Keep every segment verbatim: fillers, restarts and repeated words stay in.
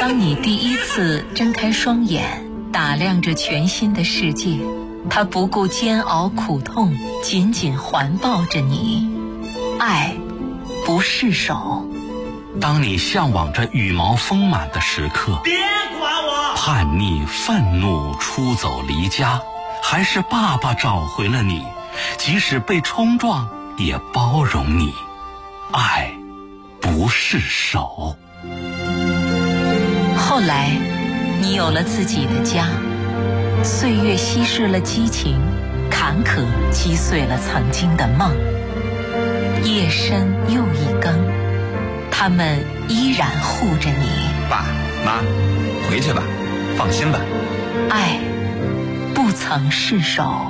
当你第一次睁开双眼，打量着全新的世界，它不顾煎熬苦痛，紧紧环抱着你。爱不释手。 当你向往着羽毛丰满的时刻， 别管我！ 叛逆、愤怒、出走离家，还是爸爸找回了你，即使被冲撞，也包容你。爱不释手。 后来，你有了自己的家，岁月稀释了激情，坎坷击碎了曾经的梦。夜深又一更，他们依然护着你。 爸妈，回去吧，放心吧。 爱不曾释手。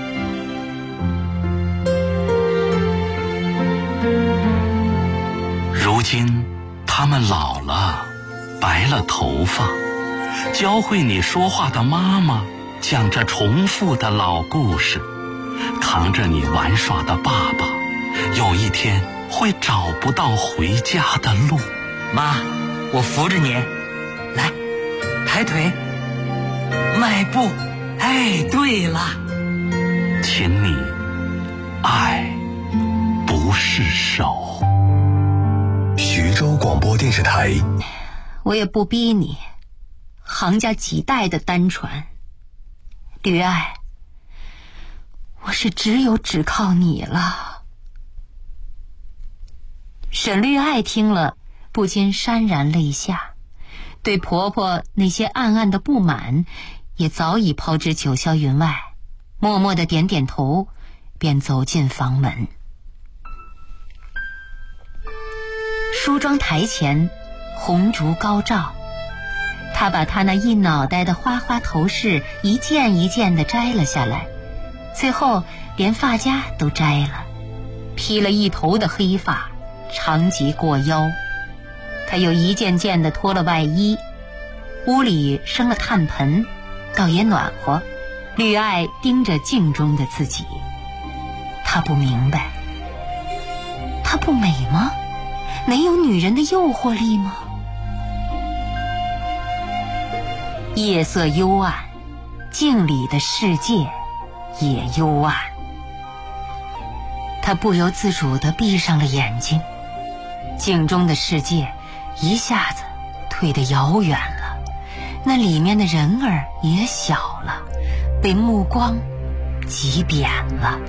如今他们老了，白了头发，教会你说话的妈妈讲着重复的老故事，扛着你玩耍的爸爸，有一天会找不到回家的路。 妈，我扶着你，来，抬腿，迈步。哎，对了， 请你爱不释手。 徐州广播电视台。 我也不逼你，行家几代的单传。吕爱，我是只有只靠你了。沈绿爱听了，不禁潸然泪下，对婆婆那些暗暗的不满也早已抛之九霄云外，默默地点点头，便走进房门。梳妆台前，红烛高照，她把她那一脑袋的花花头饰一件一件地摘了下来，最后连发夹都摘了，披了一头的黑发，长及过腰。她又一件件地脱了外衣，屋里生了炭盆，倒也暖和。绿爱盯着镜中的自己，她不明白，她不美吗？没有女人的诱惑力吗？夜色幽暗，镜里的世界也幽暗。他不由自主地闭上了眼睛，镜中的世界一下子退得遥远了，那里面的人儿也小了，被目光挤扁了。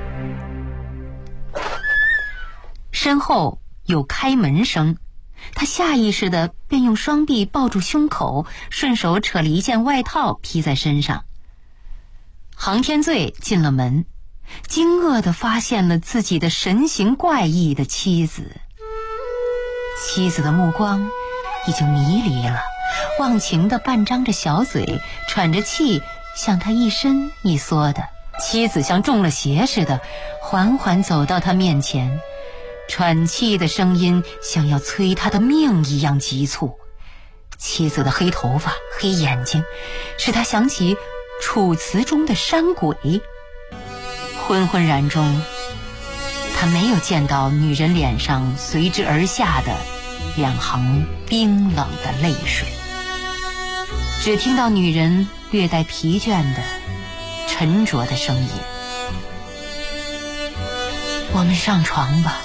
身后有开门声，他下意识地便用双臂抱住胸口，顺手扯了一件外套披在身上。杭天醉进了门，惊愕地发现了自己的神形怪异的妻子。妻子的目光已经迷离了，忘情地半张着小嘴，喘着气，向他一伸一缩的。妻子像中了邪似的，缓缓走到他面前，喘气的声音像要催他的命一样急促。妻子的黑头发、黑眼睛，使他想起楚辞中的山鬼。昏昏然中，他没有见到女人脸上随之而下的两行冰冷的泪水，只听到女人略带疲倦的沉着的声音：我们上床吧。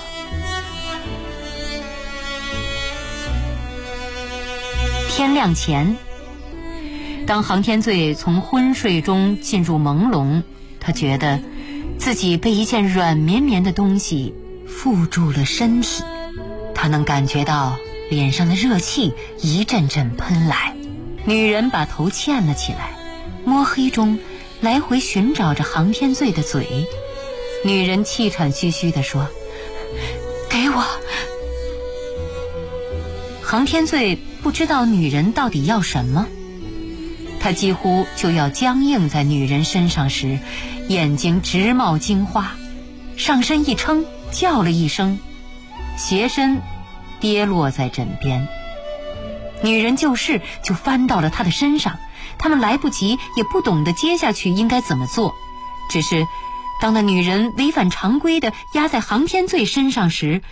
天亮前，当杭天醉从昏睡中进入朦胧，他觉得自己被一件软绵绵的东西附住了身体，他能感觉到脸上的热气一阵阵喷来。女人把头欠了起来，摸黑中来回寻找着杭天醉的嘴。女人气喘吁吁地说：给我。杭天醉不知道女人到底要什么，他几乎就要僵硬在女人身上时，眼睛直冒金花，上身一撑，叫了一声，斜身跌落在枕边。女人就是就翻到了他的身上，他们来不及也不懂得接下去应该怎么做，只是当那女人违反常规的压在杭天醉身上时，